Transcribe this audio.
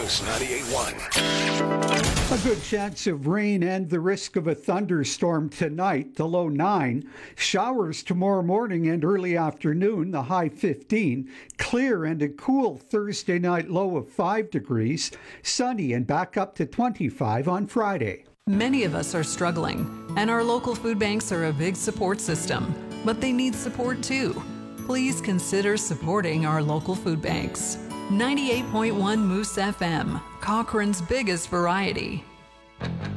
News 98.1. A good chance of rain and the risk of a thunderstorm tonight, the low 9. Showers tomorrow morning and early afternoon, the high 15. Clear and a cool Thursday night low of 5 degrees. Sunny and back up to 25 on Friday. Many of us are struggling, and our local food banks are a big support system, but they need support too. Please consider supporting our local food banks. 98.1 Moose FM, Cochrane's biggest variety.